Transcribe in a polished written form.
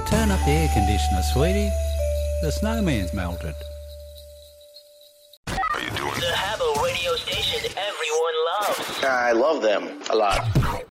Turn up the air conditioner, sweetie. The snowman's melted. The Habbo radio station everyone loves. I love them a lot.